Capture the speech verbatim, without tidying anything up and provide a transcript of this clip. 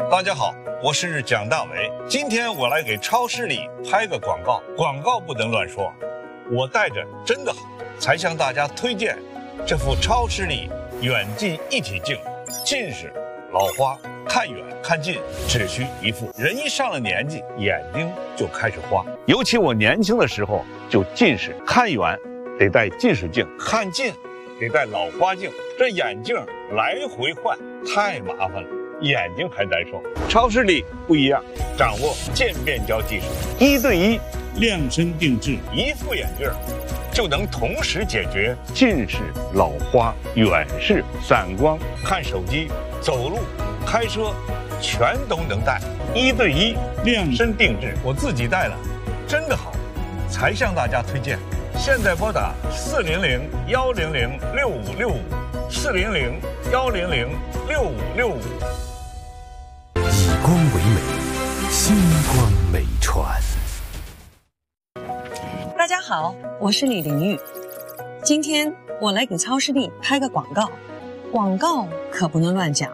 大家好，我是蒋大为。今天我来给超市里拍个广告，广告不能乱说。我带着真的好，才向大家推荐这副超视力远近一体镜。近视、老花，看远看近只需一副。人一上了年纪，眼睛就开始花。尤其我年轻的时候就近视，看远得戴近视镜，看近得戴老花镜，这眼镜来回换太麻烦了，眼睛还难受。超视力不一样，掌握渐变焦技术，一对一量身定制， 一副眼镜就能同时解决近视、老花、远视、散光、看手机、走路、开车，全都能戴，一对一量身定制。我自己戴了，真的好，才向大家推荐。现在拨打四零零幺零零六五六五，四零零幺零零六五六五。 以光为美，星光美传。 大家好，我是李玲玉。今天我来给超视力拍个广告，广告可不能乱讲。